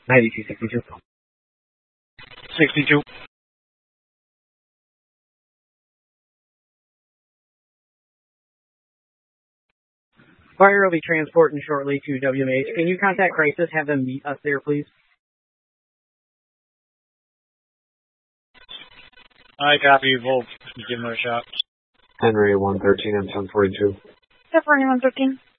9262. 62. Fire will be transporting shortly to WMH. Can you contact Crisis? Have them meet us there, please. I copy. We'll give him a shot. Henry 113 and 1042. California 113.